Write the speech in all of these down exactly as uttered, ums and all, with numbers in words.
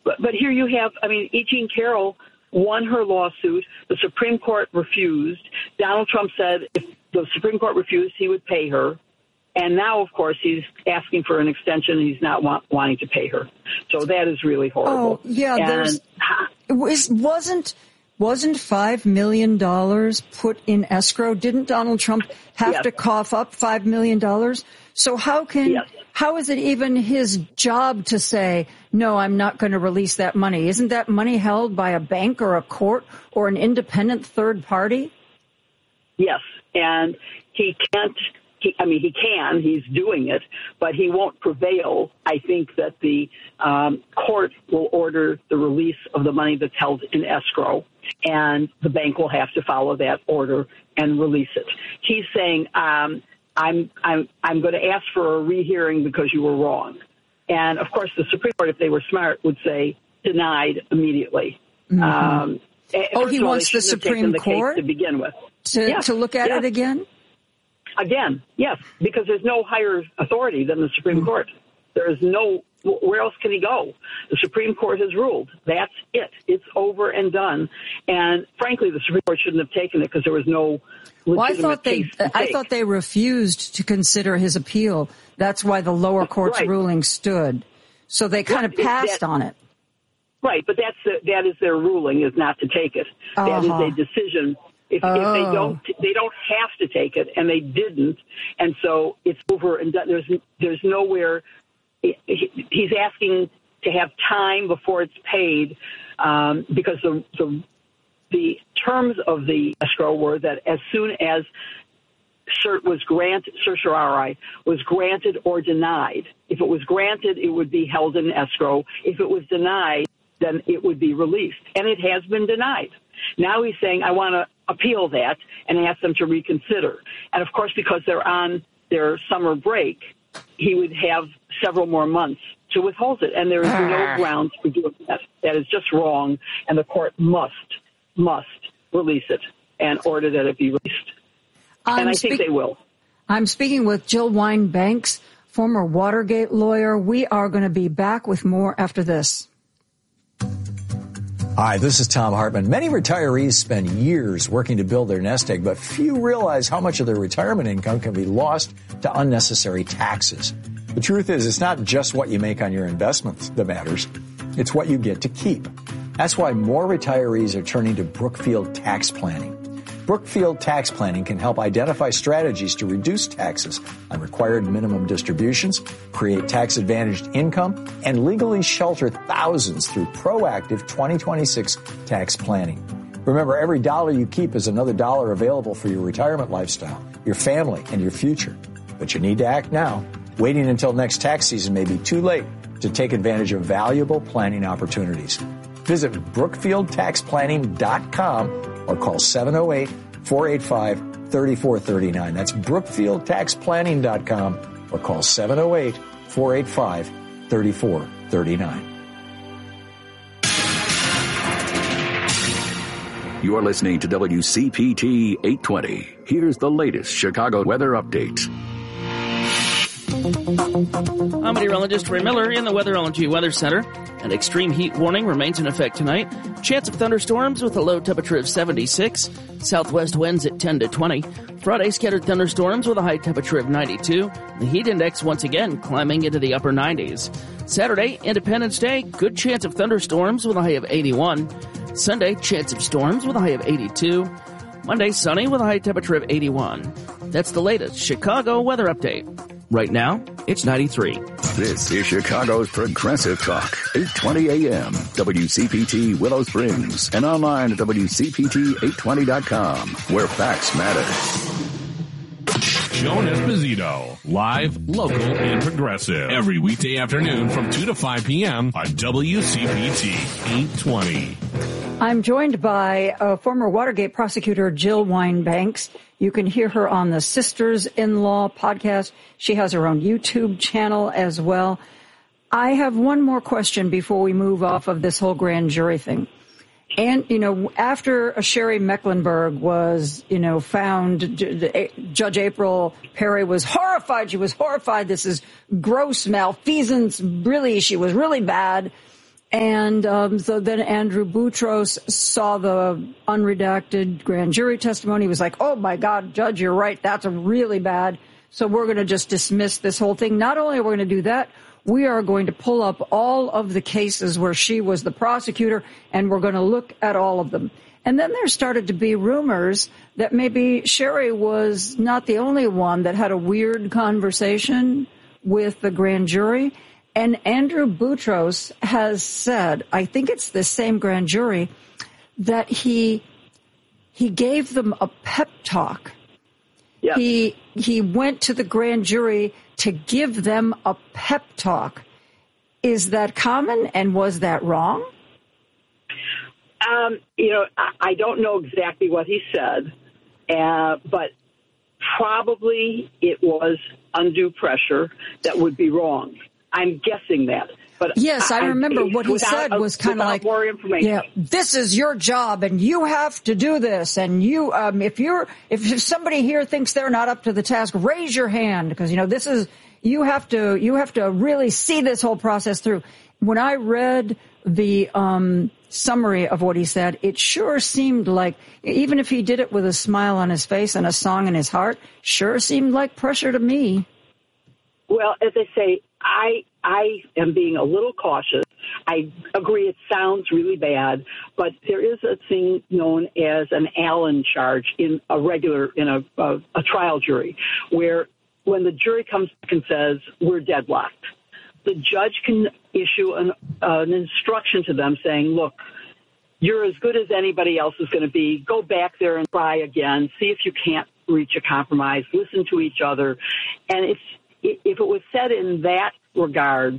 but, but here you have, I mean, E. Jean Carroll won her lawsuit. The Supreme Court refused. Donald Trump said if the Supreme Court refused, he would pay her. And now, of course, he's asking for an extension, and he's not want, wanting to pay her. So that is really horrible. Oh, yeah, and, there's it was, wasn't wasn't five million dollars put in escrow? Didn't Donald Trump have yes. to cough up five million dollars? So how can yes. how is it even his job to say, no, I'm not going to release that money? Isn't that money held by a bank or a court or an independent third party? Yes, and he can't. He, I mean, he can, he's doing it, but he won't prevail. I think that the um, court will order the release of the money that's held in escrow, and the bank will have to follow that order and release it. He's saying, um, I'm, I'm, I'm going to ask for a rehearing because you were wrong. And, of course, the Supreme Court, if they were smart, would say denied immediately. Mm-hmm. Um, oh, he all, wants the Supreme the Court to begin with. To, yes. to look at yes. it again? Again, yes, because there's no higher authority than the Supreme Court. There is no, where else can he go? The Supreme Court has ruled. That's it. It's over and done. And frankly, the Supreme Court shouldn't have taken it because there was no legitimate well, I thought they, case to I take. thought they refused to consider his appeal. That's why the lower court's right. ruling stood. So they kind of passed that, on it. Right, but that's the, that is their ruling, is not to take it. Uh-huh. That is a decision. If, oh. if they don't, they don't have to take it, and they didn't, and so it's over and done. There's, there's nowhere. He's asking to have time before it's paid, um, because the, the the terms of the escrow were that as soon as cert was granted, certiorari was granted or denied. If it was granted, it would be held in escrow. If it was denied, then it would be released, and it has been denied. Now he's saying, I want to appeal that and ask them to reconsider. And, of course, because they're on their summer break, he would have several more months to withhold it. And there is no grounds for doing that. That is just wrong, and the court must, must release it and order that it be released. I'm and I speak- think they will. I'm speaking with Jill Wine-Banks, former Watergate lawyer. We are going to be back with more after this. Hi, this is Tom Hartman. Many retirees spend years working to build their nest egg, but few realize how much of their retirement income can be lost to unnecessary taxes. The truth is, it's not just what you make on your investments that matters. It's what you get to keep. That's why more retirees are turning to Brookfield Tax Planning. Brookfield Tax Planning can help identify strategies to reduce taxes on required minimum distributions, create tax-advantaged income, and legally shelter thousands through proactive twenty twenty-six tax planning. Remember, every dollar you keep is another dollar available for your retirement lifestyle, your family, and your future. But you need to act now. Waiting until next tax season may be too late to take advantage of valuable planning opportunities. Visit brookfield tax planning dot com or call seven oh eight, four eight five, three four three nine. That's brookfield tax planning dot com or call seven oh eight, four eight five, three four three nine. You're listening to W C P T eight twenty. Here's the latest Chicago weather update. I'm meteorologist Ray Miller in the Weatherology Weather Center. An extreme heat warning remains in effect tonight. Chance of thunderstorms with a low temperature of seventy-six. Southwest winds at ten to twenty. Friday, scattered thunderstorms with a high temperature of ninety-two. The heat index once again climbing into the upper nineties. Saturday, Independence Day, good chance of thunderstorms with a high of eighty-one. Sunday, chance of storms with a high of eighty-two. Monday, sunny with a high temperature of eighty-one. That's the latest Chicago weather update. Right now, it's ninety-three. This is Chicago's Progressive Talk, eight twenty a m, W C P T Willow Springs, and online at W C P T eight twenty dot com, where facts matter. Joan Esposito, live, local, and progressive. Every weekday afternoon from two to five p.m. on W C P T eight twenty. I'm joined by uh, former Watergate prosecutor Jill Wine-Banks. You can hear her on the Sisters-in-Law podcast. She has her own YouTube channel as well. I have one more question before we move off of this whole grand jury thing. And, you know, after Sherry Mecklenburg was, you know, found, Judge April Perry was horrified. She was horrified. This is gross malfeasance. Really, she was really bad. And um, so then Andrew Boutros saw the unredacted grand jury testimony. He was like, oh, my God, Judge, you're right. That's really bad. So we're going to just dismiss this whole thing. Not only are we going to do that, we are going to pull up all of the cases where she was the prosecutor, and we're going to look at all of them. And then there started to be rumors that maybe Sherry was not the only one that had a weird conversation with the grand jury. And Andrew Boutros has said, I think it's the same grand jury, that he he gave them a pep talk. Yep. He he went to the grand jury to give them a pep talk. Is that common, and was that wrong? Um, you know, I, I don't know exactly what he said, uh, but probably it was undue pressure that would be wrong. I'm guessing that. But yes, I, I remember what he said was kind of like, more information. yeah, this is your job and you have to do this. And you, um, if you're, if somebody here thinks they're not up to the task, raise your hand, because, you know, this is, you have to, you have to really see this whole process through. When I read the, um, summary of what he said, it sure seemed like, even if he did it with a smile on his face and a song in his heart, sure seemed like pressure to me. Well, as I say, I I am being a little cautious. I agree it sounds really bad, but there is a thing known as an Allen charge in a regular, in a, a, a trial jury, where when the jury comes back and says, we're deadlocked, the judge can issue an, uh, an instruction to them saying, look, you're as good as anybody else is going to be. Go back there and try again. See if you can't reach a compromise. Listen to each other. And it's, if it was said in that regard,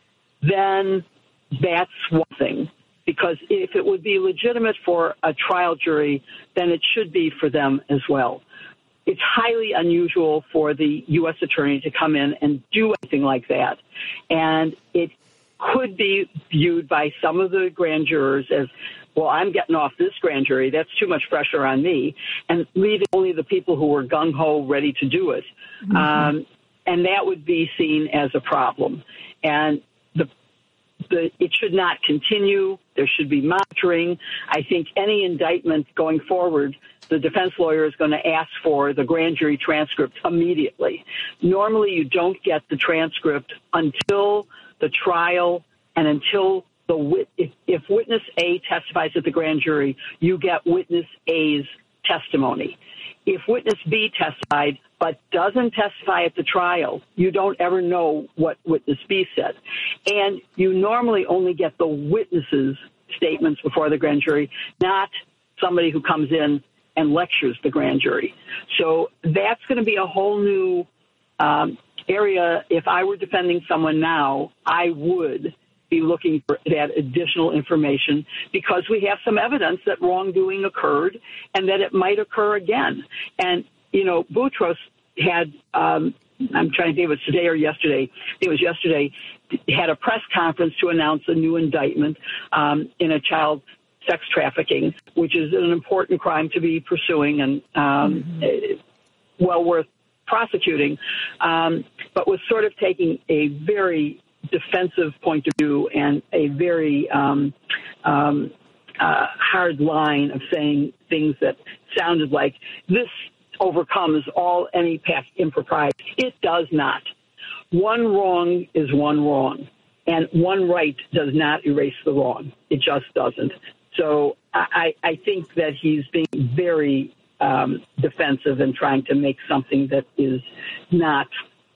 then that's one thing. Because if it would be legitimate for a trial jury, then it should be for them as well. It's highly unusual for the U S attorney to come in and do anything like that. And it could be viewed by some of the grand jurors as, well, I'm getting off this grand jury. That's too much pressure on me. And leaving only the people who were gung-ho ready to do it. Mm-hmm. Um, and that would be seen as a problem. And the, the it should not continue. There should be monitoring. I think any indictment going forward, the defense lawyer is going to ask for the grand jury transcript immediately. Normally, you don't get the transcript until the trial and until the wit- if, if witness A testifies at the grand jury, you get witness A's testimony. If witness B testified but doesn't testify at the trial, you don't ever know what witness B said. And you normally only get the witness's statements before the grand jury, not somebody who comes in and lectures the grand jury. So that's going to be a whole new um, area. If I were defending someone now, I would be looking for that additional information, because we have some evidence that wrongdoing occurred and that it might occur again. And, you know, Boutros had, um, I'm trying to think if it was today or yesterday, I think it was yesterday, had a press conference to announce a new indictment um, in a child sex trafficking, which is an important crime to be pursuing and um, mm-hmm. well worth prosecuting, um, but was sort of taking a very defensive point of view and a very um, um, uh, hard line of saying things that sounded like this overcomes all any past impropriety. It does not. One wrong is one wrong, and one right does not erase the wrong. It just doesn't. So I, I think that he's being very um, defensive and trying to make something that is not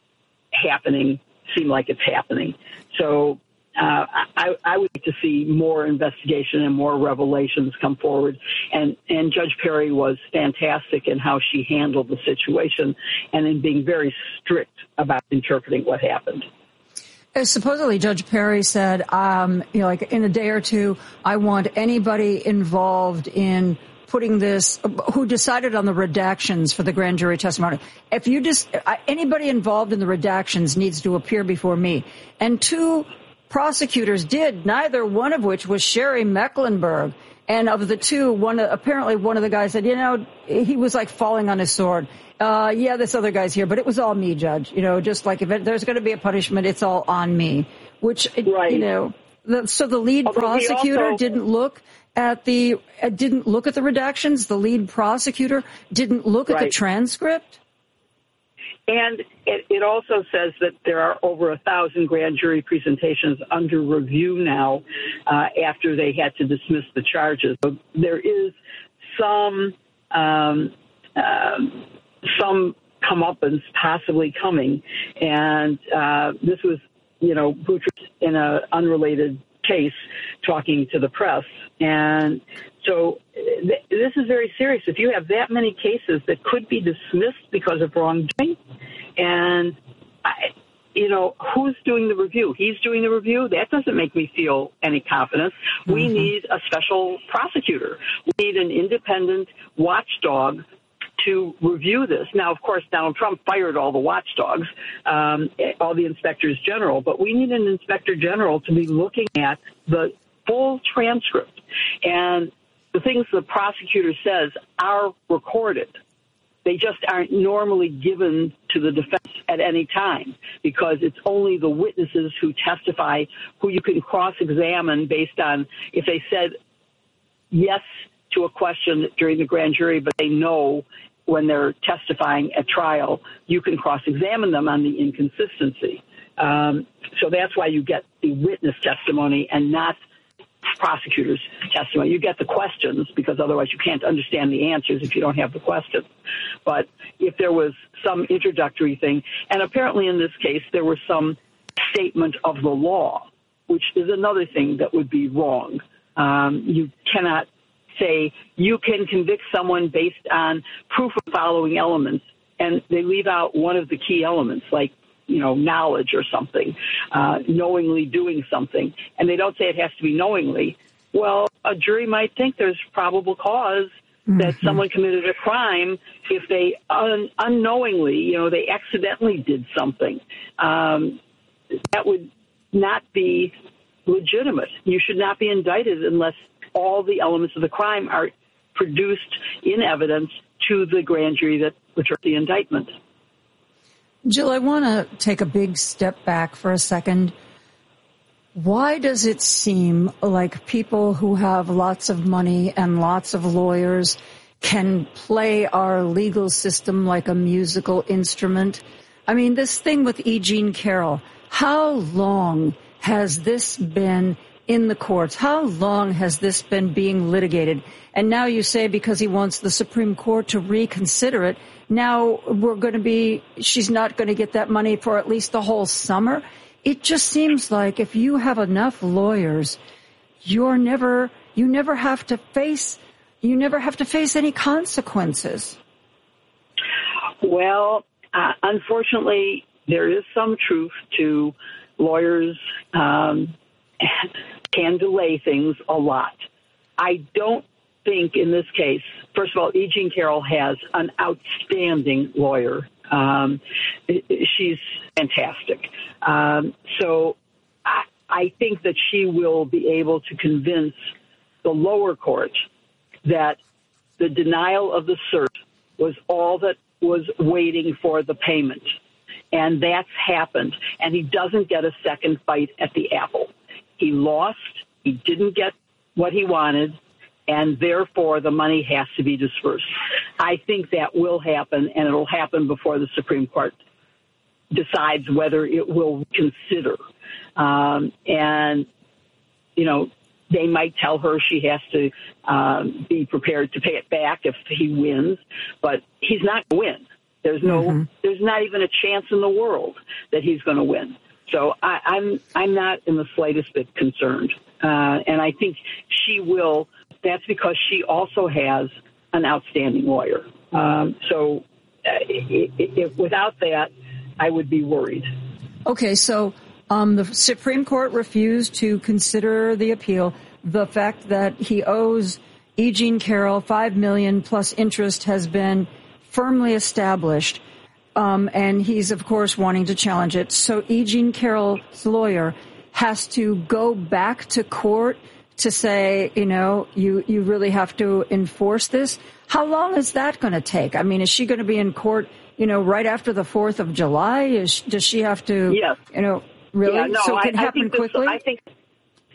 happening seem like it's happening. So uh, I, I would like to see more investigation and more revelations come forward. And, and Judge Perry was fantastic in how she handled the situation and in being very strict about interpreting what happened. Uh, supposedly, Judge Perry said, um, you know, like in a day or two, I want anybody involved in putting this, who decided on the redactions for the grand jury testimony. If you just, anybody involved in the redactions needs to appear before me. And two prosecutors did, neither one of which was Sherry Mecklenburg. And of the two, one, apparently one of the guys said, you know, he was like falling on his sword. Uh, yeah, this other guy's here, but it was all me, Judge. You know, just like if it, there's going to be a punishment, it's all on me, which, right. you know, The, so the lead Although prosecutor also, didn't look at the uh, didn't look at the redactions. The lead prosecutor didn't look at right. the transcript. And it, it also says that there are over a thousand grand jury presentations under review now uh, after they had to dismiss the charges. So there is some um, uh, some comeuppance possibly coming, and uh, this was, you know, Boutros in an unrelated case talking to the press, and so th- this is very serious. If you have that many cases that could be dismissed because of wrongdoing, and I, you know, who's doing the review? He's doing the review. That doesn't make me feel any confidence. Mm-hmm. We need a special prosecutor. We need an independent watchdog to review this. Now, of course, Donald Trump fired all the watchdogs, um, all the inspectors general, but we need an inspector general to be looking at the full transcript. And the things the prosecutor says are recorded. They just aren't normally given to the defense at any time because it's only the witnesses who testify who you can cross-examine based on if they said yes to a question during the grand jury, but they know when they're testifying at trial, you can cross-examine them on the inconsistency. Um, so that's why you get the witness testimony and not prosecutor's testimony. You get the questions because otherwise you can't understand the answers if you don't have the questions. But if there was some introductory thing, and apparently in this case there was some statement of the law, which is another thing that would be wrong. Um, you cannot say you can convict someone based on proof of following elements, and they leave out one of the key elements, like, you know, knowledge or something, uh, knowingly doing something, and they don't say it has to be knowingly. Well, a jury might think there's probable cause mm-hmm. that someone committed a crime if they un- unknowingly, you know, they accidentally did something. Um, that would not be legitimate. You should not be indicted unless all the elements of the crime are produced in evidence to the grand jury that returned the indictment. Jill, I want to take a big step back for a second. Why does it seem like people who have lots of money and lots of lawyers can play our legal system like a musical instrument? I mean, this thing with E. Jean Carroll, how long has this been in the courts? How long has this been being litigated? And now you say because he wants the Supreme Court to reconsider it, now we're going to be, she's not going to get that money for at least the whole summer. It just seems like if you have enough lawyers, you're never, you never have to face, you never have to face any consequences. Well, uh, unfortunately, there is some truth to lawyers um, can delay things a lot. I don't think in this case, first of all, E. Jean Carroll has an outstanding lawyer. Um, she's fantastic. Um, so I, I think that she will be able to convince the lower court that the denial of the cert was all that was waiting for the payment. And that's happened. And he doesn't get a second bite at the apple. He lost. He didn't get what he wanted. And therefore, the money has to be dispersed. I think that will happen, and it'll happen before the Supreme Court decides whether it will consider. Um, and, you know, they might tell her she has to um, be prepared to pay it back if he wins, but he's not going to win. There's no, mm-hmm. there's not even a chance in the world that he's going to win. So I, I'm, I'm not in the slightest bit concerned. Uh, and I think she will. That's because she also has an outstanding lawyer. Um, so uh, if, if, without that, I would be worried. Okay, so um, the Supreme Court refused to consider the appeal. The fact that he owes E. Jean Carroll five million dollars plus interest has been firmly established, um, and he's, of course, wanting to challenge it. So E. Jean Carroll's lawyer has to go back to court to say, you know, you, you really have to enforce this. How long is that going to take? I mean, is she going to be in court, you know, right after the fourth of July? Is, does she have to, yes. you know, really? Yeah, no, so it can I, happen I think quickly? This, I think,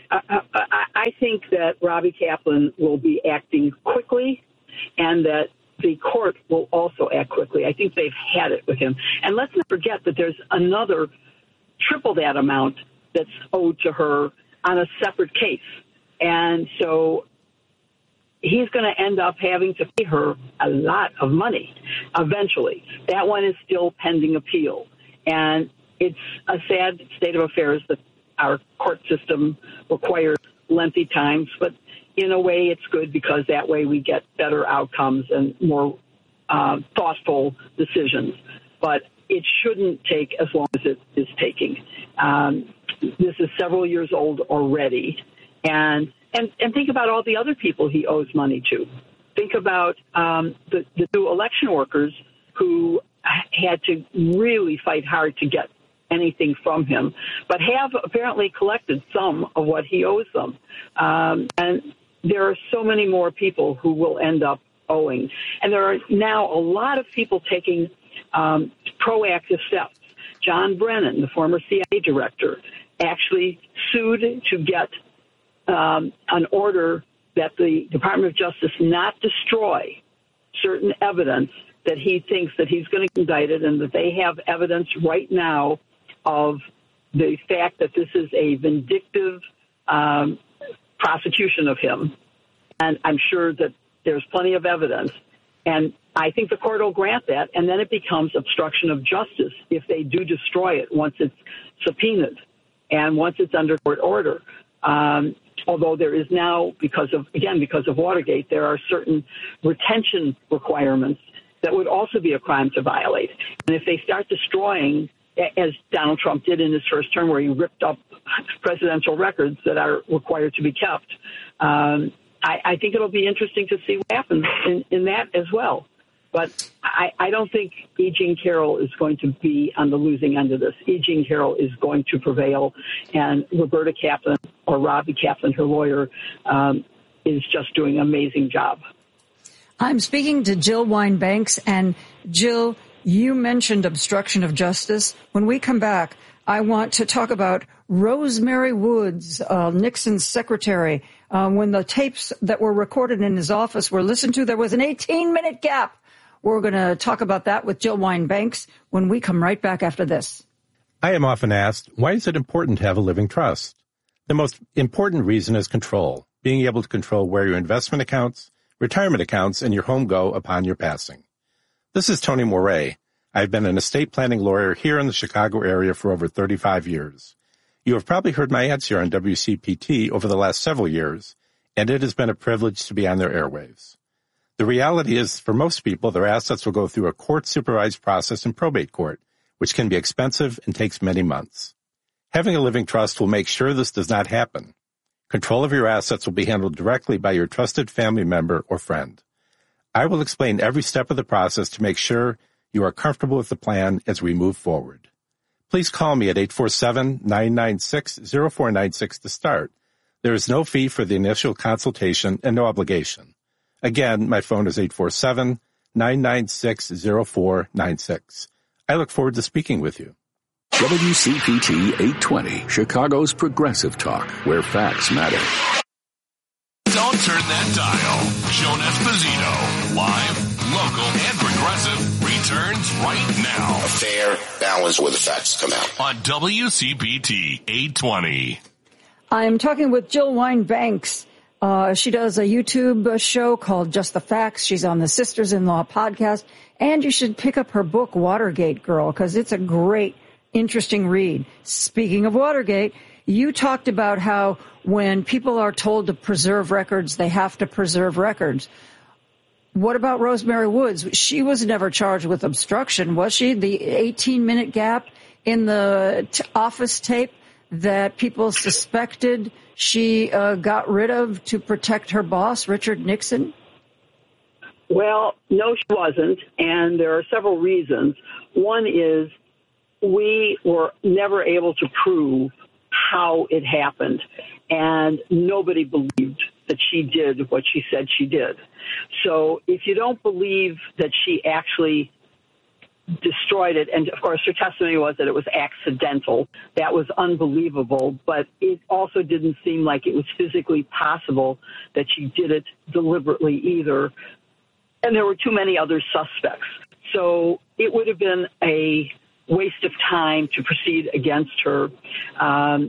I, I, I think that Robbie Kaplan will be acting quickly, and that the court will also act quickly. I think they've had it with him. And let's not forget that there's another triple that amount that's owed to her on a separate case. And so he's going to end up having to pay her a lot of money eventually. That one is still pending appeal. And it's a sad state of affairs that our court system requires lengthy times, but in a way it's good because that way we get better outcomes and more uh, thoughtful decisions. But it shouldn't take as long as it is taking. Um, this is several years old already. And, and, and think about all the other people he owes money to. Think about um, the, the two election workers who had to really fight hard to get anything from him, but have apparently collected some of what he owes them. Um, and there are so many more people who will end up owing. And there are now a lot of people taking um, proactive steps. John Brennan, the former C I A director, actually sued to get um, an order that the Department of Justice not destroy certain evidence that he thinks that he's going to get indicted, and that they have evidence right now of the fact that this is a vindictive um, prosecution of him. And I'm sure that there's plenty of evidence. And I think the court will grant that, and then it becomes obstruction of justice if they do destroy it once it's subpoenaed and once it's under court order. Um, although there is now, because of, again, because of Watergate, there are certain retention requirements that would also be a crime to violate. And if they start destroying, as Donald Trump did in his first term, where he ripped up presidential records that are required to be kept, um, I, I think it'll be interesting to see what happens in, in that as well. But I, I don't think E. Jean Carroll is going to be on the losing end of this. E. Jean Carroll is going to prevail, and Roberta Kaplan, or Robbie Kaplan, her lawyer, um, is just doing an amazing job. I'm speaking to Jill Wine-Banks, and Jill, you mentioned obstruction of justice. When we come back, I want to talk about Rosemary Woods, uh, Nixon's secretary. Uh, when the tapes that were recorded in his office were listened to, there was an eighteen-minute gap. We're going to talk about that with Jill Wine-Banks when we come right back after this. I am often asked, why is it important to have a living trust? The most important reason is control, being able to control where your investment accounts, retirement accounts, and your home go upon your passing. This is Tony Moret. I've been an estate planning lawyer here in the Chicago area for over thirty-five years. You have probably heard my ads here on W C P T over the last several years, and it has been a privilege to be on their airwaves. The reality is, for most people, their assets will go through a court-supervised process in probate court, which can be expensive and takes many months. Having a living trust will make sure this does not happen. Control of your assets will be handled directly by your trusted family member or friend. I will explain every step of the process to make sure you are comfortable with the plan as we move forward. Please call me at eight four seven, nine nine six, zero four nine six to start. There is no fee for the initial consultation and no obligation. Again, my phone is eight four seven, nine nine six, zero four nine six. I look forward to speaking with you. W C P T eight twenty, Chicago's Progressive Talk, where facts matter. Don't turn that dial. Joan Esposito, live, local, and progressive, returns right now. A fair balance where the facts come out. On W C P T eight twenty. I'm talking with Jill Wine-Banks. Uh, she does a YouTube show called Just the Facts. She's on the Sisters-in-Law podcast. And you should pick up her book, Watergate Girl, because it's a great, interesting read. Speaking of Watergate, you talked about how when people are told to preserve records, they have to preserve records. What about Rosemary Woods? She was never charged with obstruction, was she? The eighteen-minute gap in the t- office tape that people suspected she uh, got rid of to protect her boss, Richard Nixon? Well, no, she wasn't, and there are several reasons. One is we were never able to prove how it happened, and nobody believed that she did what she said she did. So if you don't believe that she actually destroyed it. And, of course, her testimony was that it was accidental. That was unbelievable. But it also didn't seem like it was physically possible that she did it deliberately either. And there were too many other suspects. So it would have been a waste of time to proceed against her. Um,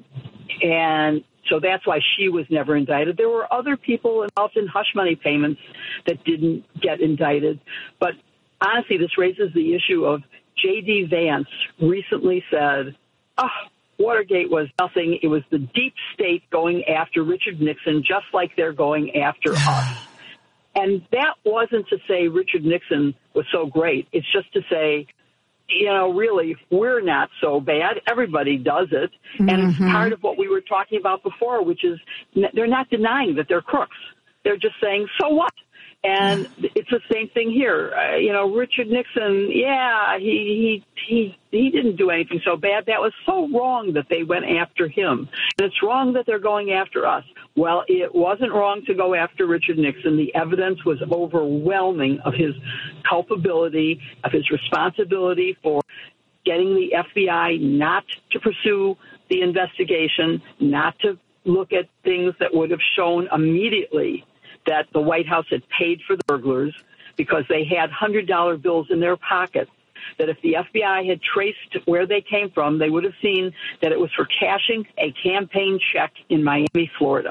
and so that's why she was never indicted. There were other people involved in hush money payments that didn't get indicted. But honestly, this raises the issue of J D. Vance recently said, oh, Watergate was nothing. It was the deep state going after Richard Nixon, just like they're going after us. And that wasn't to say Richard Nixon was so great. It's just to say, you know, really, we're not so bad. Everybody does it. Mm-hmm. And it's part of what we were talking about before, which is they're not denying that they're crooks. They're just saying, so what? And it's the same thing here. Uh, you know, Richard Nixon, yeah, he, he he he didn't do anything so bad. That was so wrong that they went after him. And it's wrong that they're going after us. Well, it wasn't wrong to go after Richard Nixon. The evidence was overwhelming of his culpability, of his responsibility for getting the F B I not to pursue the investigation, not to look at things that would have shown immediately that the White House had paid for the burglars because they had one hundred dollar bills in their pockets, that if the F B I had traced where they came from, they would have seen that it was for cashing a campaign check in Miami, Florida.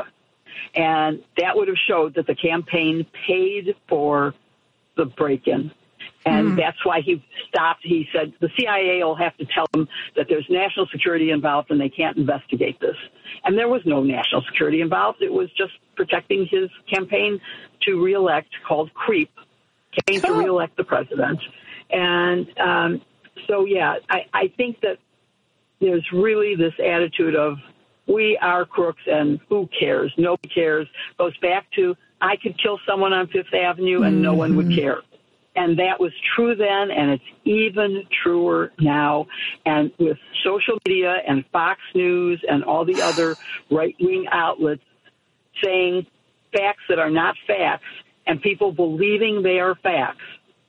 And that would have showed that the campaign paid for the break-in. And mm. that's why he stopped. He said the C I A will have to tell them that there's national security involved and they can't investigate this. And there was no national security involved. It was just protecting his campaign to reelect, called CREEP, campaign to reelect the president. And um, so, yeah, I, I think that there's really this attitude of we are crooks and who cares? Nobody cares. Goes back to I could kill someone on Fifth Avenue and mm-hmm. no one would care. And that was true then, and it's even truer now. And with social media and Fox News and all the other right-wing outlets saying facts that are not facts and people believing they are facts,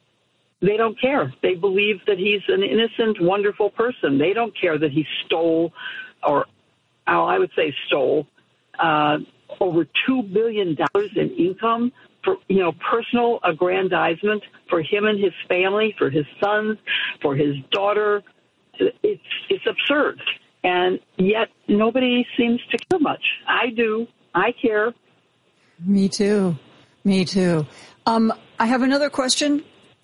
they don't care. They believe that he's an innocent, wonderful person. They don't care that he stole, or oh, I would say stole, uh, over two billion dollars in income for, you know, personal aggrandizement for him and his family, for his sons, for his daughter. It's it's absurd. And yet nobody seems to care much. I do. I care. Me too. Me too. Um, I have another question.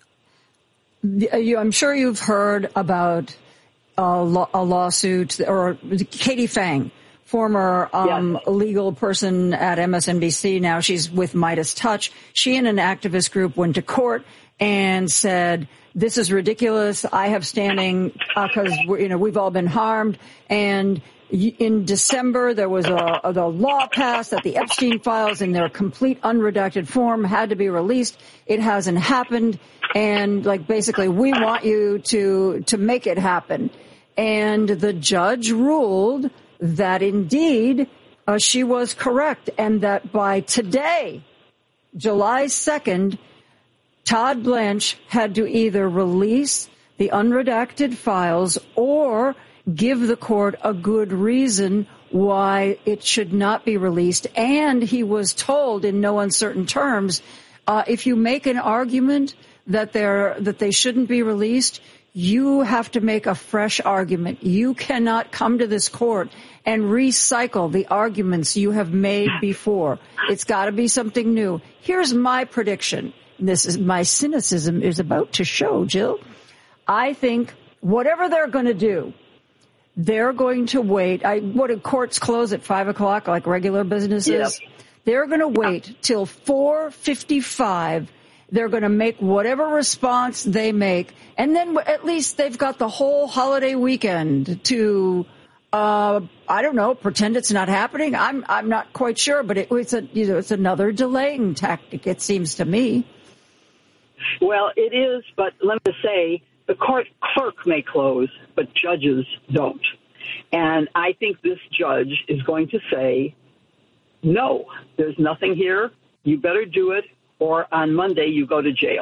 I'm sure you've heard about a, law, a lawsuit, or Katie Fang, former um, yes. legal person at M S N B C. Now she's with Midas Touch. She and an activist group went to court and said, this is ridiculous. I have standing because, uh, you know, we've all been harmed. And in December, there was a, a the law passed that the Epstein files in their complete unredacted form had to be released. It hasn't happened. And like basically, we want you to to make it happen. And the judge ruled that indeed uh, she was correct, and that by today, July second, Todd Blanche had to either release the unredacted files or give the court a good reason why it should not be released. And he was told in no uncertain terms, uh, if you make an argument that they're, that they shouldn't be released, you have to make a fresh argument. You cannot come to this court and recycle the arguments you have made before. It's got to be something new. Here's my prediction. This is my cynicism is about to show, Jill. I think whatever they're going to do, they're going to wait. I, what do courts close at five o'clock like regular businesses? Yep. They're going to wait till four fifty-five. They're going to make whatever response they make. And then at least they've got the whole holiday weekend to, uh, I don't know, pretend it's not happening. I'm, I'm not quite sure, but it, it's a, you know, it's another delaying tactic, it seems to me. Well, it is, but let me say, the court clerk may close, but judges don't. And I think this judge is going to say, no, there's nothing here. You better do it, or on Monday you go to jail.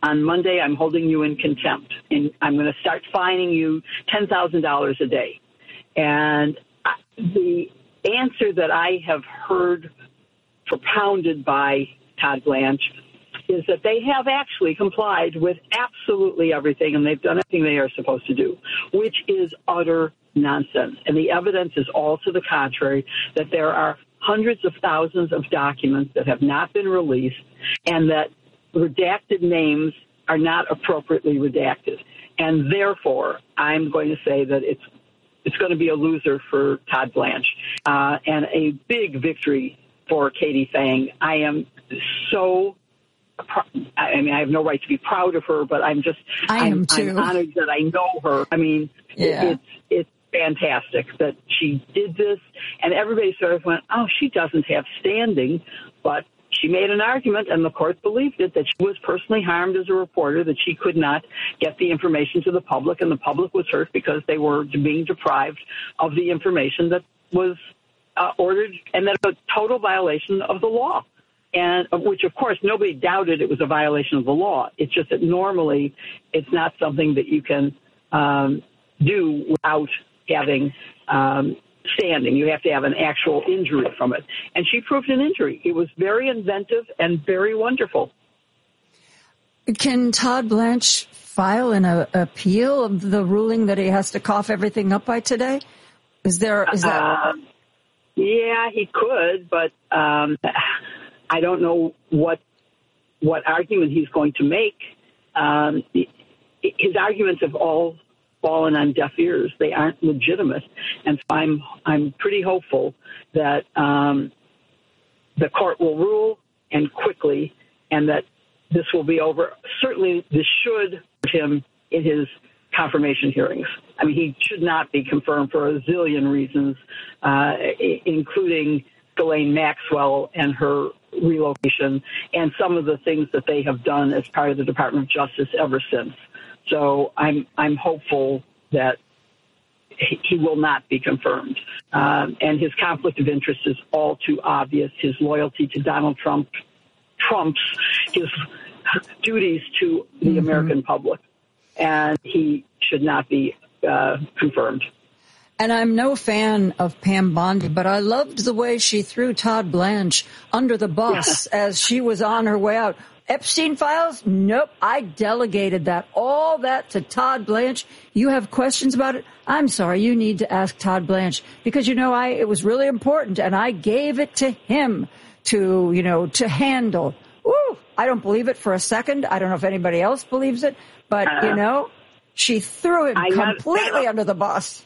on Monday, I'm holding you in contempt, and I'm going to start fining you ten thousand dollars a day. And the answer that I have heard propounded by Todd Blanche is that they have actually complied with absolutely everything, and they've done everything they are supposed to do, which is utter nonsense. And the evidence is all to the contrary, that there are hundreds of thousands of documents that have not been released, and that redacted names are not appropriately redacted. And therefore, I'm going to say that it's it's going to be a loser for Todd Blanche, uh, and a big victory for Katie Fang. I am so, I mean, I have no right to be proud of her, but I'm just, I am I'm, too. I'm honored that I know her. I mean, yeah. it's, it's fantastic that she did this, and everybody sort of went, oh, she doesn't have standing, but she made an argument, and the court believed it, that she was personally harmed as a reporter, that she could not get the information to the public, and the public was hurt because they were being deprived of the information that was uh, ordered, and that was a total violation of the law, and which, of course, nobody doubted it was a violation of the law. It's just that normally it's not something that you can um, do without having um standing. You have to have an actual injury from it. And she proved an injury. It was very inventive and very wonderful. Can Todd Blanche file an uh, appeal of the ruling that he has to cough everything up by today? Is there, is that? Uh, yeah, he could, but um, I don't know what, what argument he's going to make. Um, his arguments have all fallen on deaf ears. They aren't legitimate, and so I'm I'm pretty hopeful that um, the court will rule, and quickly, and that this will be over. Certainly, this should hurt him in his confirmation hearings. I mean, he should not be confirmed for a zillion reasons, uh, including Ghislaine Maxwell and her relocation, and some of the things that they have done as part of the Department of Justice ever since. So I'm I'm hopeful that he will not be confirmed. Um, and his conflict of interest is all too obvious. His loyalty to Donald Trump trumps his duties to the mm-hmm. American public. And he should not be uh, confirmed. And I'm no fan of Pam Bondi, but I loved the way she threw Todd Blanche under the bus yeah. as she was on her way out. Epstein files? Nope. I delegated that, all that to Todd Blanche. You have questions about it? I'm sorry. You need to ask Todd Blanche because, you know, I, it was really important and I gave it to him to, you know, to handle. Ooh, I don't believe it for a second. I don't know if anybody else believes it, but uh, you know, she threw him I completely not, under the bus.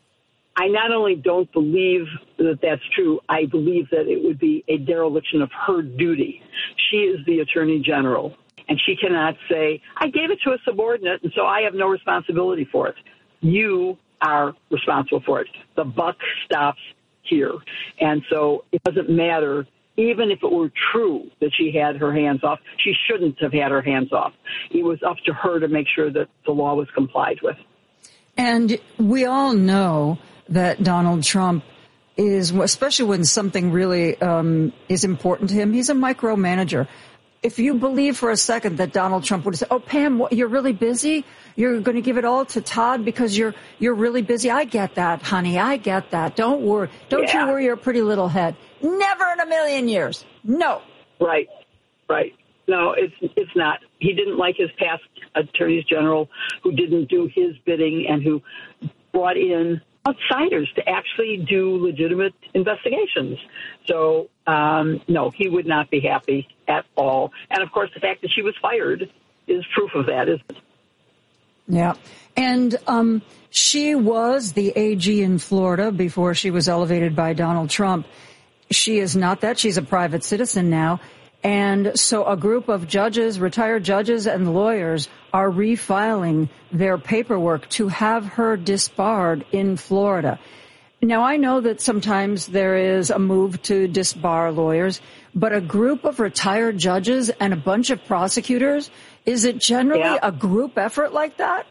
I not only don't believe that that's true, I believe that it would be a dereliction of her duty. She is the Attorney General, and she cannot say, I gave it to a subordinate, and so I have no responsibility for it. You are responsible for it. The buck stops here. And so it doesn't matter, even if it were true that she had her hands off, she shouldn't have had her hands off. It was up to her to make sure that the law was complied with. And we all know that Donald Trump is, especially when something really um, is important to him, he's a micromanager. If you believe for a second that Donald Trump would say, oh, Pam, what, you're really busy? You're going to give it all to Todd because you're you're really busy? I get that, honey. I get that. Don't worry. Don't yeah. you worry your pretty little head. Never in a million years. No. Right. Right. No, it's it's not. He didn't like his past attorneys general who didn't do his bidding and who brought in outsiders to actually do legitimate investigations. So, um, no, he would not be happy at all. And, of course, the fact that she was fired is proof of that, isn't it? Yeah. And um, she was the A G in Florida before she was elevated by Donald Trump. She is not that. She's a private citizen now. And so a group of judges, retired judges and lawyers are refiling their paperwork to have her disbarred in Florida. Now, I know that sometimes there is a move to disbar lawyers, but a group of retired judges and a bunch of prosecutors, is it generally yeah. a group effort like that?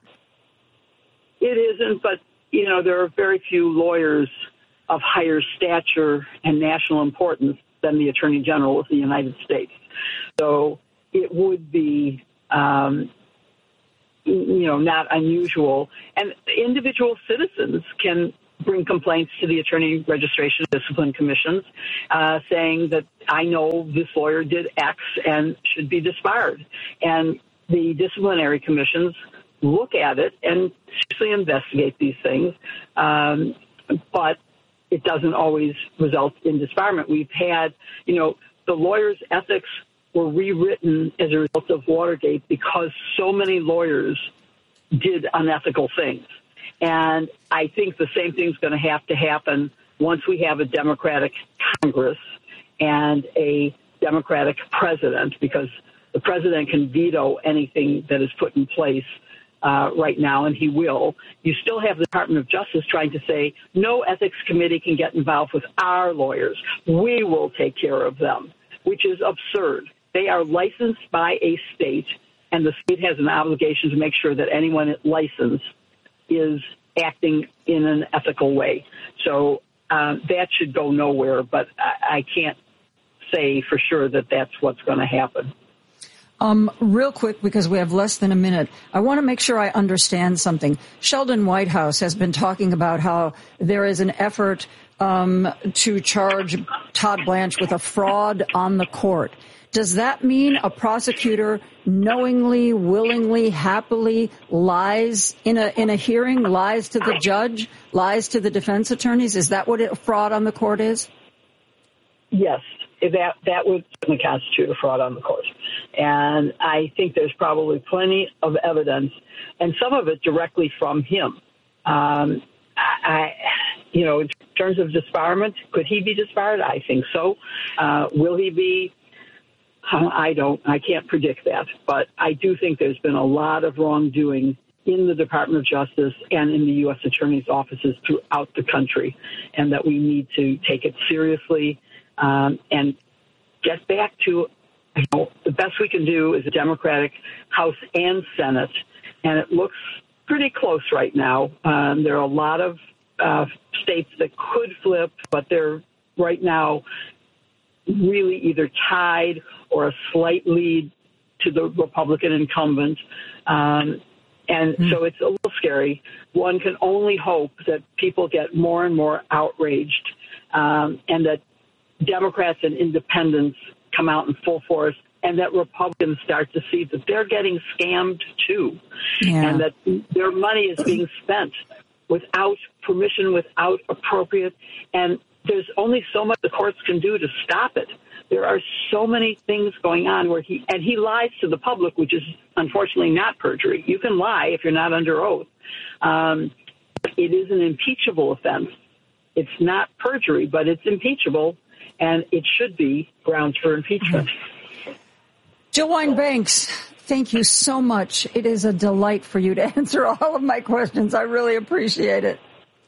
It isn't, but, you know, there are very few lawyers of higher stature and national importance than the Attorney General of the United States. So it would be um, you know, not unusual. And individual citizens can bring complaints to the Attorney Registration Discipline Commissions uh, saying that I know this lawyer did X and should be disbarred. And the disciplinary commissions look at it and seriously investigate these things, um, but it doesn't always result in disbarment. We've had, you know, the lawyers' ethics were rewritten as a result of Watergate because so many lawyers did unethical things. And I think the same thing's going to have to happen once we have a Democratic Congress and a Democratic president, because the president can veto anything that is put in place uh, right now, and he will. You still have the Department of Justice trying to say, no ethics committee can get involved with our lawyers. We will take care of them, which is absurd. They are licensed by a state, and the state has an obligation to make sure that anyone licensed is acting in an ethical way. So uh, that should go nowhere, but I, I can't say for sure that that's what's going to happen. Um, real quick, because we have less than a minute, I want to make sure I understand something. Sheldon Whitehouse has been talking about how there is an effort um, to charge Todd Blanche with a fraud on the court. Does that mean a prosecutor knowingly, willingly, happily lies in a in a hearing, lies to the judge, lies to the defense attorneys? Is that what a fraud on the court is? Yes, that that would certainly constitute a fraud on the court. And I think there's probably plenty of evidence, and some of it directly from him. Um, I, you know, in terms of disbarment, could he be disbarred? I think so. Uh, will he be? I don't, I can't predict that, but I do think there's been a lot of wrongdoing in the Department of Justice and in the U S Attorney's offices throughout the country, and that we need to take it seriously um, and get back to, you know, the best we can do is a Democratic House and Senate, and it looks pretty close right now. Um, there are a lot of uh, states that could flip, but they're right now really either tied or a slight lead to the Republican incumbent. Um, and mm. so it's a little scary. One can only hope that people get more and more outraged um, and that Democrats and independents come out in full force, and that Republicans start to see that they're getting scammed too, yeah. and that their money is being spent without permission, without appropriate, and there's only so much the courts can do to stop it. There are so many things going on where he, and he lies to the public, which is unfortunately not perjury. You can lie if you're not under oath. Um, it is an impeachable offense. It's not perjury, but it's impeachable, and it should be grounds for impeachment. Jill Wine-Banks, thank you so much. It is a delight for you to answer all of my questions. I really appreciate it.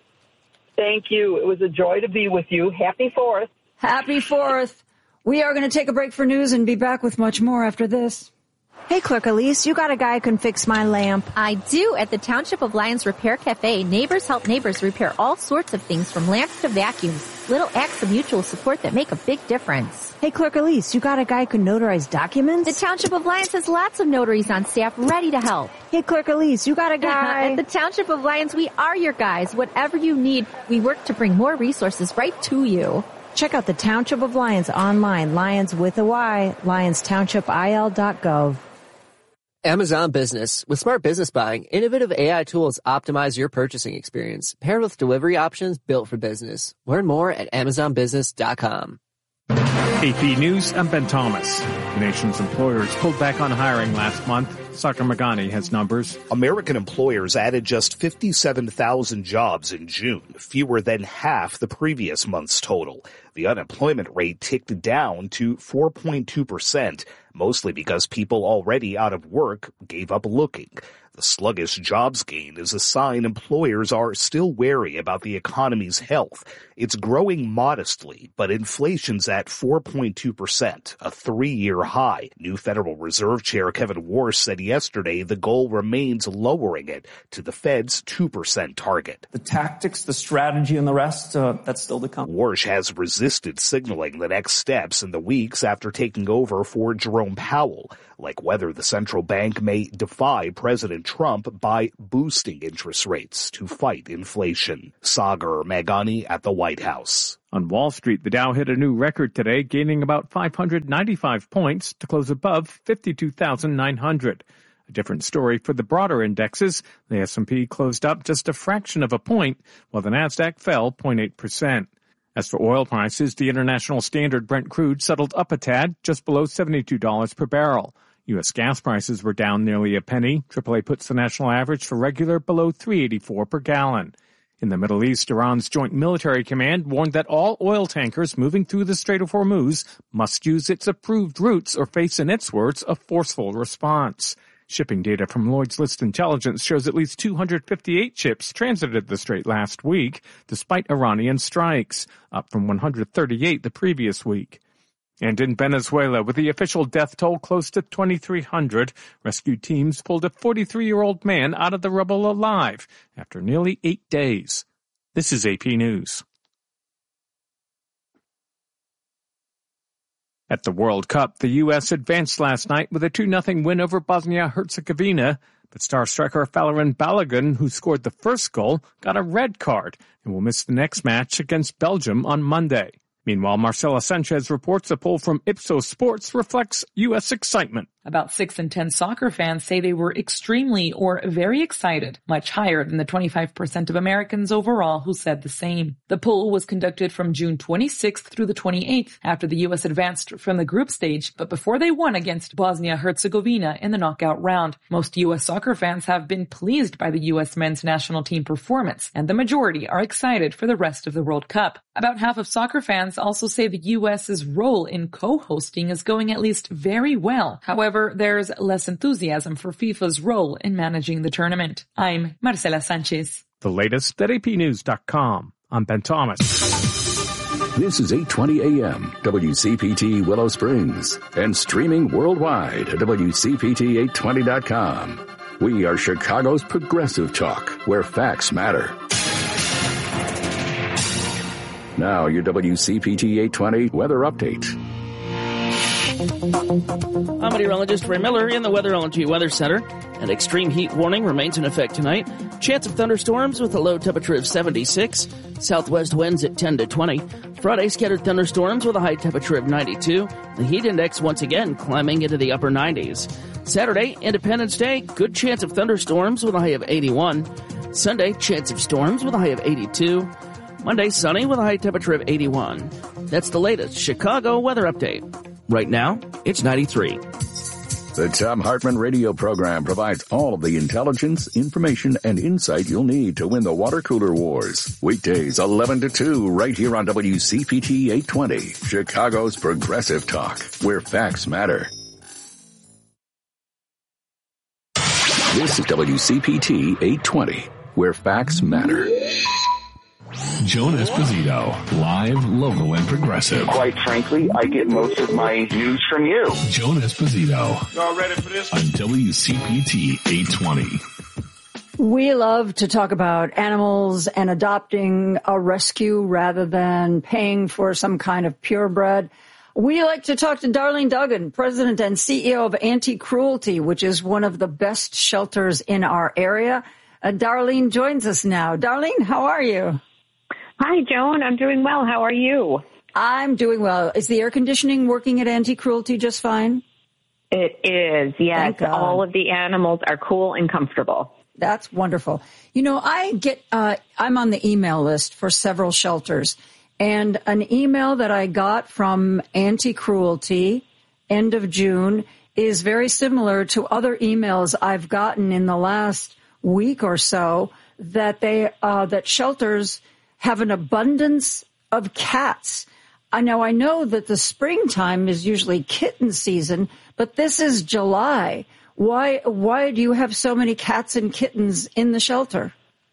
Thank you. It was a joy to be with you. Happy Fourth. Happy Fourth. We are going to take a break for news and be back with much more after this. Hey, Clerk Elise, you got a guy who can fix my lamp. I do. At the Township of Lyons Repair Cafe, neighbors help neighbors repair all sorts of things from lamps to vacuums. Little acts of mutual support that make a big difference. Hey, Clerk Elise, you got a guy who can notarize documents? The Township of Lyons has lots of notaries on staff ready to help. Hey, Clerk Elise, you got a guy... At the Township of Lyons, we are your guys. Whatever you need, we work to bring more resources right to you. Check out the Township of Lyons online, Lyons with a Y, lyons township I L dot gov. Amazon Business. With smart business buying, innovative A I tools optimize your purchasing experience, paired with delivery options built for business. Learn more at amazon business dot com. A P News, I'm Ben Thomas. The nation's employers pulled back on hiring last month. Saka Magani has numbers. American employers added just fifty-seven thousand jobs in June, fewer than half the previous month's total. The unemployment rate ticked down to four point two percent, mostly because people already out of work gave up looking. The sluggish jobs gain is a sign employers are still wary about the economy's health. It's growing modestly, but inflation's at four point two percent, a three-year high. New Federal Reserve Chair Kevin Warsh said he yesterday the goal remains lowering it to the Fed's two percent target. The tactics, the strategy, and the rest, uh, that's still to come. Warsh has resisted signaling the next steps in the weeks after taking over for Jerome Powell, like whether the central bank may defy President Trump by boosting interest rates to fight inflation. Sagar Meghani at the White House. On Wall Street, the Dow hit a new record today, gaining about five hundred ninety-five points to close above fifty-two thousand nine hundred. A different story for the broader indexes. The S and P closed up just a fraction of a point, while the Nasdaq fell zero point eight percent. As for oil prices, the International Standard Brent crude settled up a tad, just below seventy-two dollars per barrel. U S gas prices were down nearly a penny. triple A puts the national average for regular below three eighty-four per gallon. In the Middle East, Iran's Joint Military Command warned that all oil tankers moving through the Strait of Hormuz must use its approved routes or face, in its words, a forceful response. Shipping data from Lloyd's List Intelligence shows at least two hundred fifty-eight ships transited the strait last week, despite Iranian strikes, up from one hundred thirty-eight the previous week. And in Venezuela, with the official death toll close to twenty-three hundred, rescue teams pulled a forty-three-year-old man out of the rubble alive after nearly eight days. This is A P News. At the World Cup, the U S advanced last night with a two nothing win over Bosnia-Herzegovina, but star striker Falarin Balogun, who scored the first goal, got a red card and will miss the next match against Belgium on Monday. Meanwhile, Marcela Sanchez reports a poll from Ipsos Sports reflects U S excitement. About six in ten soccer fans say they were extremely or very excited, much higher than the twenty-five percent of Americans overall who said the same. The poll was conducted from June twenty-sixth through the twenty-eighth after the U S advanced from the group stage, but before they won against Bosnia-Herzegovina in the knockout round. Most U S soccer fans have been pleased by the U S men's national team performance, and the majority are excited for the rest of the World Cup. About half of soccer fans also say the U S's role in co-hosting is going at least very well. However, there's less enthusiasm for FIFA's role in managing the tournament. I'm Marcela Sanchez. The latest at A P news dot com. I'm Ben Thomas. This is eight twenty A M, W C P T Willow Springs, and streaming worldwide at W C P T eight twenty dot com. We are Chicago's progressive talk, where facts matter. Now, your W C P T eight twenty weather update. I'm meteorologist Ray Miller in the Weather L N G Weather Center. An extreme heat warning remains in effect tonight. Chance of thunderstorms with a low temperature of seventy-six. Southwest winds at ten to twenty. Friday, scattered thunderstorms with a high temperature of ninety-two. The heat index once again climbing into the upper nineties. Saturday, Independence Day, good chance of thunderstorms with a high of eighty-one. Sunday, chance of storms with a high of eighty-two. Monday, sunny with a high temperature of eighty-one. That's the latest Chicago weather update. Right now, it's ninety-three. The Thom Hartmann radio program provides all of the intelligence, information, and insight you'll need to win the water cooler wars. Weekdays eleven to two right here on W C P T eight twenty, Chicago's progressive talk, where facts matter. This is W C P T eight twenty, where facts matter. Joan Esposito, live, local, and progressive. Quite frankly, I get most of my news from you. Joan Esposito. Y'all ready for this? On W C P T eight twenty. We love to talk about animals and adopting a rescue rather than paying for some kind of purebred. We like to talk to Darlene Duggan, president and C E O of Anti-Cruelty, which is one of the best shelters in our area. Uh, Darlene joins us now. Darlene, how are you? Hi, Joan. I'm doing well. How are you? I'm doing well. Is the air conditioning working at Anti-Cruelty just fine? It is, yes. All of the animals are cool and comfortable. That's wonderful. You know, I get, uh, I'm on the email list for several shelters, and an email that I got from Anti-Cruelty end of June is very similar to other emails I've gotten in the last week or so that they, uh, that shelters have an abundance of cats. I know I know that the springtime is usually kitten season, but this is July. Why, why do you have so many cats and kittens in the shelter?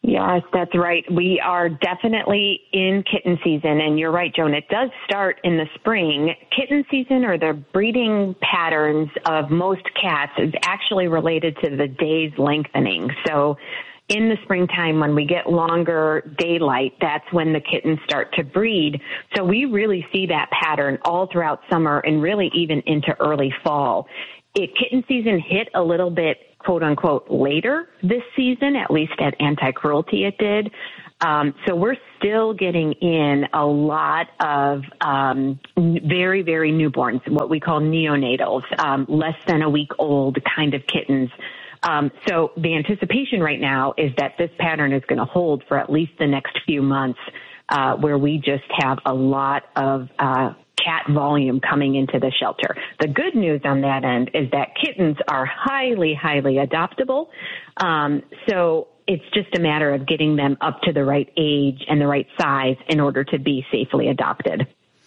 Yes, that's right. We are definitely in kitten season, and you're right, Joan. It does start in the spring. Kitten season, or the breeding patterns of most cats, is actually related to the days lengthening. So in the springtime, when we get longer daylight, that's when the kittens start to breed. So we really see that pattern all throughout summer and really even into early fall. It, kitten season hit a little bit, quote unquote, later this season, at least at Anti-Cruelty it did. Um, so we're still getting in a lot of um, very, very newborns, what we call neonatals, um, less than a week old kind of kittens. Um, so the anticipation right now is that this pattern is going to hold for at least the next few months, uh, where we just have a lot of uh cat volume coming into the shelter. The good news on that end is that kittens are highly, highly adoptable. Um, so it's just a matter of getting them up to the right age and the right size in order to be safely adopted.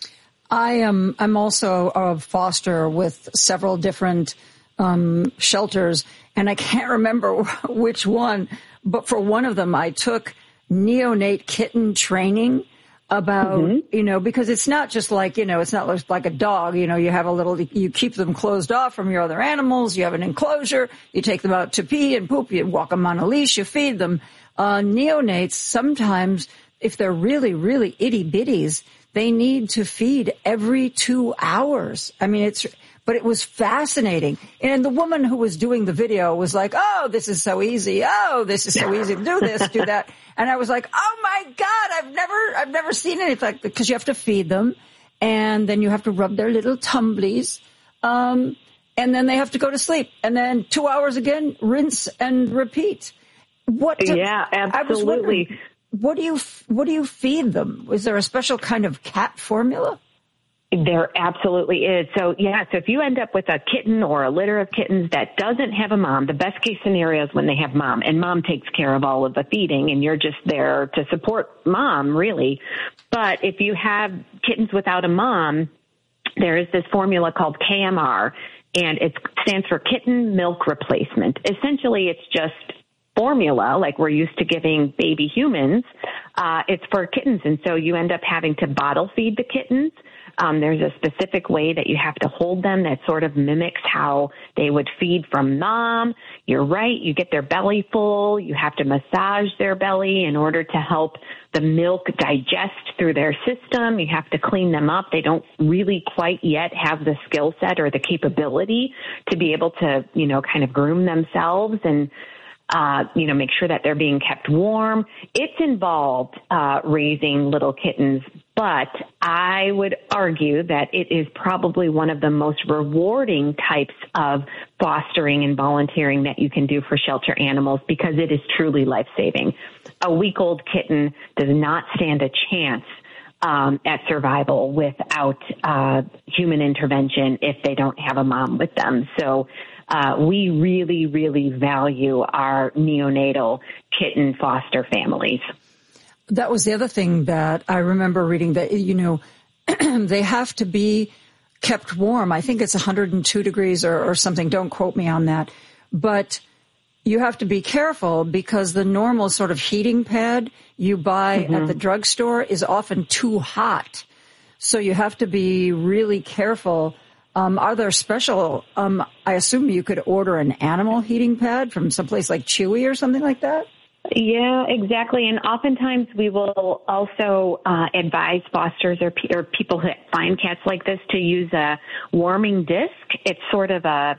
I am, I'm also a foster with several different um, shelters, and I can't remember which one, but for one of them I took neonate kitten training about, mm-hmm. you know, because it's not just like, you know, it's not like a dog, you know, you have a little, you keep them closed off from your other animals, you have an enclosure, you take them out to pee and poop, you walk them on a leash, you feed them. Uh, neonates, sometimes, if they're really, really itty bitties, they need to feed every two hours. I mean, it's, but it was fascinating. And the woman who was doing the video was like, oh, this is so easy. Oh, this is so easy to do this, do that. And I was like, oh my God, I've never, I've never seen anything like that, because you have to feed them and then you have to rub their little tumblies. Um, and then they have to go to sleep, and then two hours again, rinse and repeat. What? Do, yeah, absolutely. What do you, what do you feed them? Is there a special kind of cat formula? There absolutely is. So, yeah, so if you end up with a kitten or a litter of kittens that doesn't have a mom, the best case scenario is when they have mom, and mom takes care of all of the feeding, and you're just there to support mom, really. But if you have kittens without a mom, there is this formula called K M R, and it stands for kitten milk replacement. Essentially, it's just formula like we're used to giving baby humans. Uh, it's for kittens, and so you end up having to bottle feed the kittens. Um, there's a specific way that you have to hold them that sort of mimics how they would feed from mom. You're right. You get their belly full. You have to massage their belly in order to help the milk digest through their system. You have to clean them up. They don't really quite yet have the skill set or the capability to be able to, you know, kind of groom themselves and Uh, you know, make sure that they're being kept warm. It's involved uh, raising little kittens, but I would argue that it is probably one of the most rewarding types of fostering and volunteering that you can do for shelter animals, because it is truly life-saving. A week-old kitten does not stand a chance Um, at survival without uh, human intervention if they don't have a mom with them. So uh, we really, really value our neonatal kitten foster families. That was the other thing that I remember reading, that, you know, they have to be kept warm. I think it's one hundred two degrees or, or something. Don't quote me on that. But you have to be careful, because the normal sort of heating pad you buy mm-hmm. at the drugstore is often too hot. So you have to be really careful. Um, are there special, um, I assume you could order an animal heating pad from someplace like Chewy or something like that? Yeah, exactly. And oftentimes we will also uh, advise fosters or, pe- or people who find cats like this to use a warming disc. It's sort of a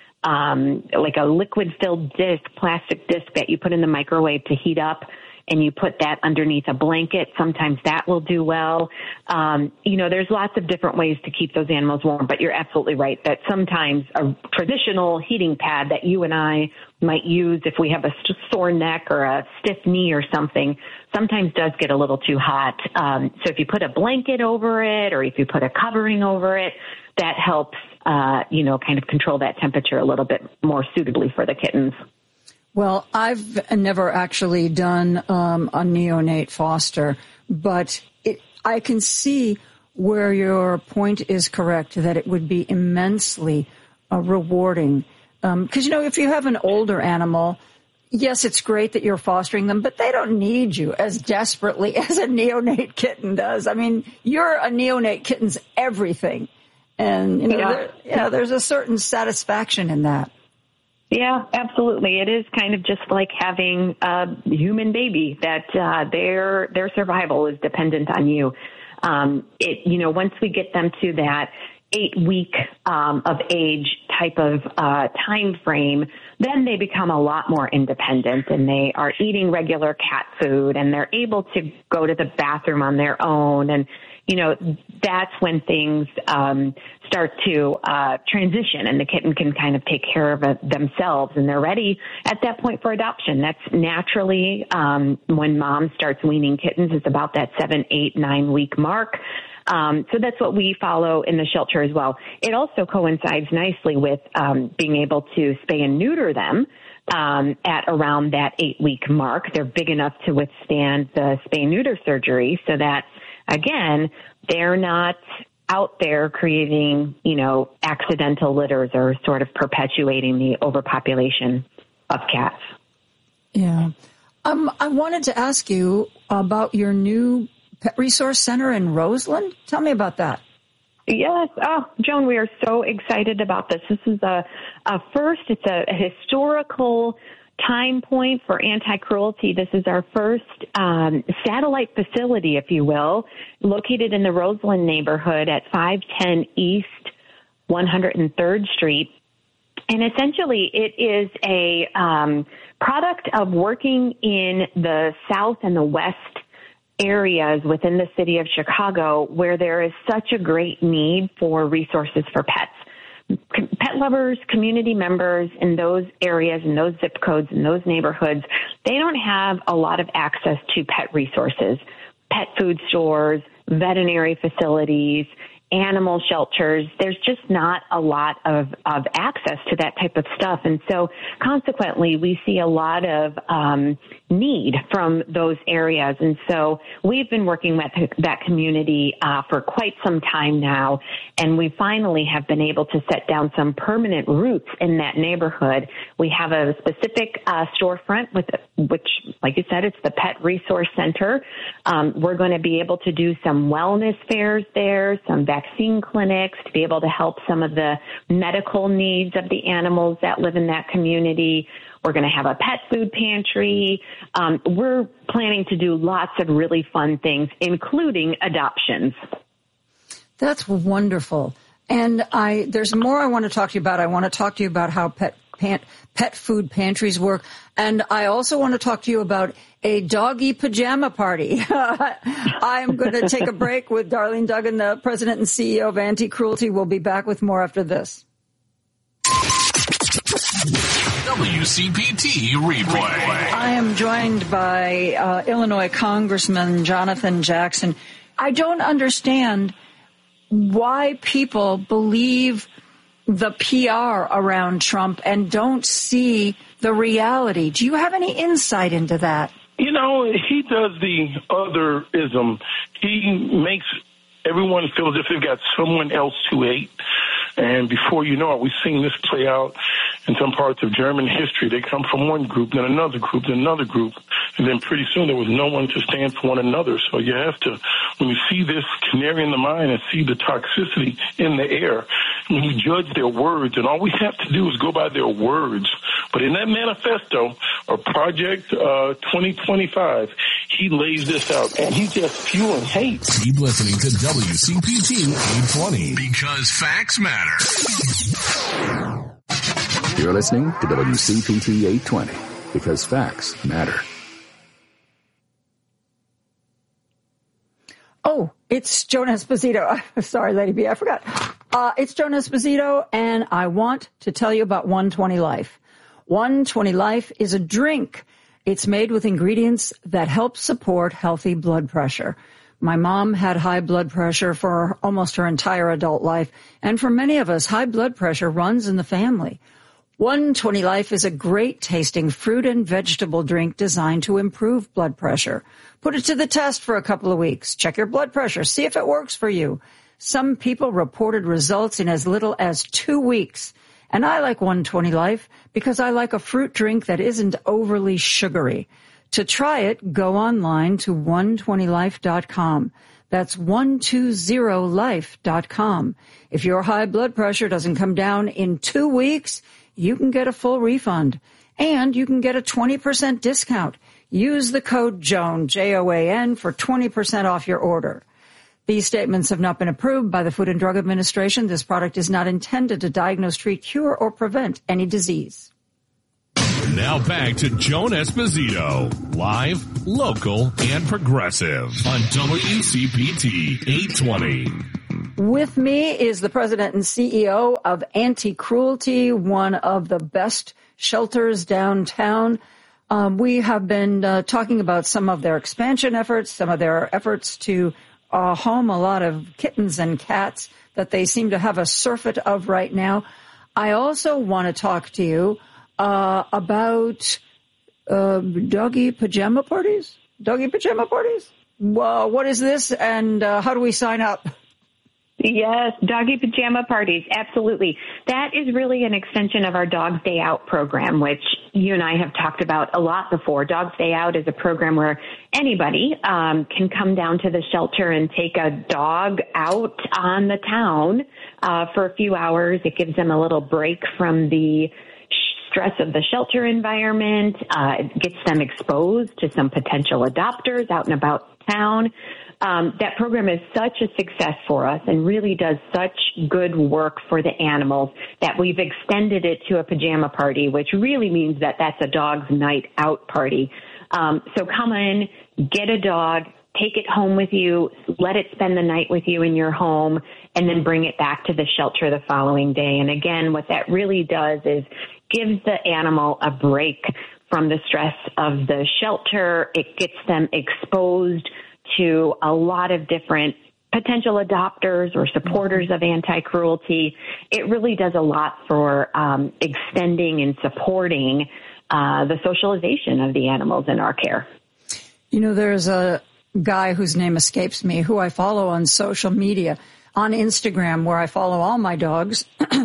Um, like a liquid-filled disc, plastic disc that you put in the microwave to heat up, and you put that underneath a blanket. Sometimes that will do well. Um, you know, there's lots of different ways to keep those animals warm, but you're absolutely right that sometimes a traditional heating pad that you and I might use if we have a sore neck or a stiff knee or something sometimes does get a little too hot. Um, so if you put a blanket over it, or if you put a covering over it, that helps, uh, you know, kind of control that temperature a little bit more suitably for the kittens. Well, I've never actually done um, a neonate foster, but it, I can see where your point is correct, that it would be immensely uh, rewarding. Because, um, you know, if you have an older animal, yes, it's great that you're fostering them, but they don't need you as desperately as a neonate kitten does. I mean, you're a neonate kitten's everything. And, you know, yeah. There, you know, there's a certain satisfaction in that. Yeah, absolutely. It is kind of just like having a human baby that uh, their their survival is dependent on you. Um, it, you know, once we get them to that eight week um, of age type of uh, time frame, then they become a lot more independent, and they are eating regular cat food, and they're able to go to the bathroom on their own. And, you know, that's when things um, start to uh, transition, and the kitten can kind of take care of it themselves, and they're ready at that point for adoption. That's naturally um, when mom starts weaning kittens. It's about that seven, eight, nine week mark. Um, so that's what we follow in the shelter as well. It also coincides nicely with um, being able to spay and neuter them um, at around that eight week mark. They're big enough to withstand the spay neuter surgery, so that again, they're not out there creating, you know, accidental litters or sort of perpetuating the overpopulation of cats. Yeah. Um, I wanted to ask you about your new pet resource center in Roseland. Tell me about that. Yes. Oh, Joan, we are so excited about this. This is a, a first, it's a, a historical time point for anti-cruelty. This is our first um, satellite facility, if you will, located in the Roseland neighborhood at five ten East one hundred third Street. And essentially, it is a um, product of working in the South and the West areas within the city of Chicago, where there is such a great need for resources for pets. Pet lovers, community members in those areas, in those zip codes, in those neighborhoods, they don't have a lot of access to pet resources, pet food stores, veterinary facilities, animal shelters. There's just not a lot of, of access to that type of stuff. And so consequently, we see a lot of um, need from those areas. And so we've been working with that community uh, for quite some time now. And we finally have been able to set down some permanent roots in that neighborhood. We have a specific uh, storefront with which, like you said, it's the Pet Resource Center. Um, we're going to be able to do some wellness fairs there, some vaccine clinics to be able to help some of the medical needs of the animals that live in that community. We're going to have a pet food pantry. Um, we're planning to do lots of really fun things, including adoptions. That's wonderful. And I, there's more I want to talk to you about. I want to talk to you about how pet Pant, pet food pantries work. And I also want to talk to you about a doggy pajama party. I'm going to take a break with Darlene Duggan, the president and C E O of Anti-Cruelty. We'll be back with more after this. W C P T Replay. I am joined by uh, Illinois Congressman Jonathan Jackson. I don't understand why people believe the P R around Trump and don't see the reality. Do you have any insight into that? You know, he does the otherism. He makes everyone feel as if they've got someone else to hate. And before you know it, we've seen this play out in some parts of German history. They come from one group, then another group, then another group. And then pretty soon there was no one to stand for one another. So you have to, when you see this canary in the mine and see the toxicity in the air, when you judge their words, and all we have to do is go by their words. But in that manifesto, or Project uh, twenty twenty-five, he lays this out, and he's just fueling hate. Keep listening to W C P T eight twenty, because facts matter. You're listening to W C P T eight twenty, because facts matter. Oh, it's Joan Esposito. Sorry, Lady B, I forgot. Uh, it's Joan Esposito, and I want to tell you about one twenty Life. one twenty Life is a drink. It's made with ingredients that help support healthy blood pressure. My mom had high blood pressure for almost her entire adult life, and for many of us, high blood pressure runs in the family. one twenty Life is a great-tasting fruit and vegetable drink designed to improve blood pressure. Put it to the test for a couple of weeks. Check your blood pressure. See if it works for you. Some people reported results in as little as two weeks. And I like one twenty Life because I like a fruit drink that isn't overly sugary. To try it, go online to one twenty life dot com. That's one twenty life dot com. If your high blood pressure doesn't come down in two weeks, you can get a full refund. And you can get a twenty percent discount. Use the code JOAN, J O A N, for twenty percent off your order. These statements have not been approved by the Food and Drug Administration. This product is not intended to diagnose, treat, cure, or prevent any disease. Now back to Joan Esposito, live, local, and progressive on W C P T eight twenty. With me is the president and C E O of Anti-Cruelty, one of the best shelters downtown. Um, we have been uh, talking about some of their expansion efforts, some of their efforts to uh, home a lot of kittens and cats that they seem to have a surfeit of right now. I also want to talk to you uh, about uh, doggy pajama parties. Doggy pajama parties? Well, what is this, and uh, how do we sign up? Yes, doggy pajama parties. Absolutely. That is really an extension of our Dog's Day Out program, which you and I have talked about a lot before. Dog's Day Out is a program where anybody um, can come down to the shelter and take a dog out on the town uh, for a few hours. It gives them a little break from the stress of the shelter environment. Uh, it gets them exposed to some potential adopters out and about town. Um, that program is such a success for us and really does such good work for the animals that we've extended it to a pajama party, which really means that that's a dog's night out party. Um, so come in, get a dog, take it home with you, let it spend the night with you in your home, and then bring it back to the shelter the following day. And again, what that really does is gives the animal a break from the stress of the shelter. It gets them exposed to a lot of different potential adopters or supporters of anti-cruelty. It really does a lot for um, extending and supporting uh, the socialization of the animals in our care. You know, there's a guy whose name escapes me who I follow on social media, on Instagram, where I follow all my dogs,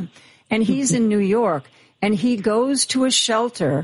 and he's in New York, and he goes to a shelter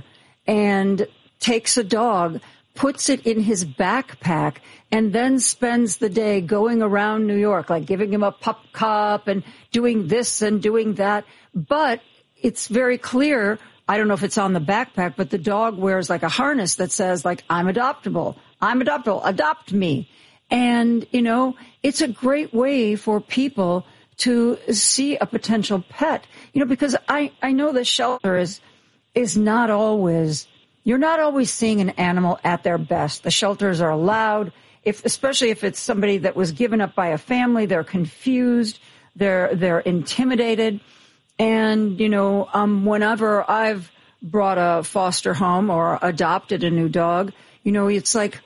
and takes a dog, puts it in his backpack, and then spends the day going around New York, like giving him a pup cup and doing this and doing that. But it's very clear, I don't know if it's on the backpack, but the dog wears like a harness that says, like, I'm adoptable. I'm adoptable. Adopt me. And, you know, it's a great way for people to see a potential pet, you know, because I, I know the shelter is, is not always, you're not always seeing an animal at their best. The shelters are loud. If, especially if it's somebody that was given up by a family, they're confused, they're, they're intimidated. And, you know, um, whenever I've brought a foster home or adopted a new dog, you know, it's like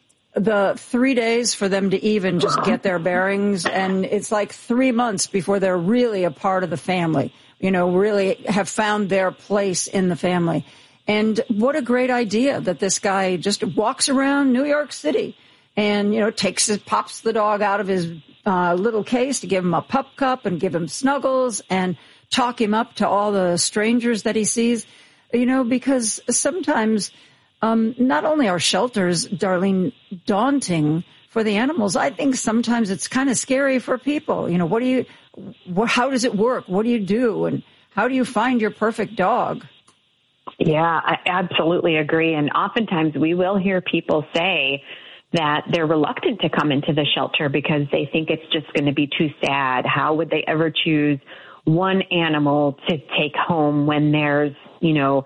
the three days for them to even just get their bearings. And it's like three months before they're really a part of the family, you know, really have found their place in the family. And what a great idea that this guy just walks around New York City and, you know, takes it, pops the dog out of his uh, little case to give him a pup cup and give him snuggles and talk him up to all the strangers that he sees, you know, because sometimes um, not only are shelters, Darlene, daunting for the animals, I think sometimes it's kind of scary for people. You know, what do you, what, how does it work? What do you do? And how do you find your perfect dog? Yeah, I absolutely agree. And oftentimes we will hear people say that they're reluctant to come into the shelter because they think it's just going to be too sad. How would they ever choose one animal to take home when there's, you know,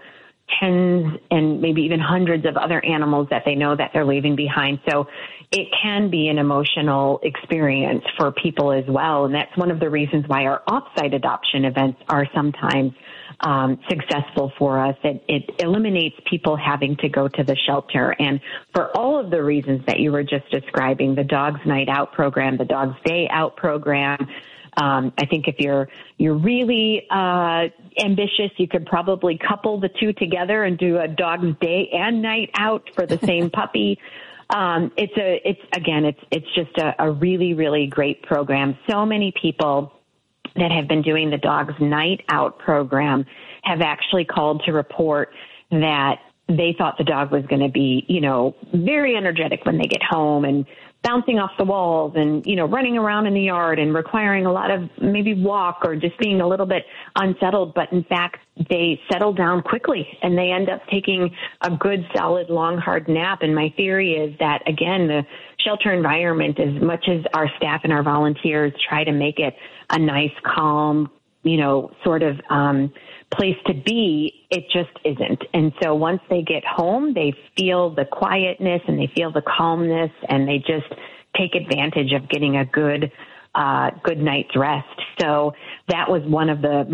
tens and maybe even hundreds of other animals that they know that they're leaving behind? So it can be an emotional experience for people as well. And that's one of the reasons why our offsite adoption events are sometimes um, successful for us. It, it eliminates people having to go to the shelter. And for all of the reasons that you were just describing, the Dog's Night Out program, the Dog's Day Out program, Um, I think if you're you're really uh, ambitious, you could probably couple the two together and do a dog's day and night out for the same puppy. Um, it's a it's again it's it's just a, a really really great program. So many people that have been doing the Dogs Night Out program have actually called to report that they thought the dog was going to be, you know, very energetic when they get home and bouncing off the walls and, you know, running around in the yard and requiring a lot of maybe walk or just being a little bit unsettled. But in fact, they settle down quickly and they end up taking a good, solid, long, hard nap. And my theory is that, again, the shelter environment, as much as our staff and our volunteers try to make it a nice, calm, you know, sort of um, place to be, it just isn't. And so once they get home, they feel the quietness and they feel the calmness and they just take advantage of getting a good, uh, good night's rest. So that was one of the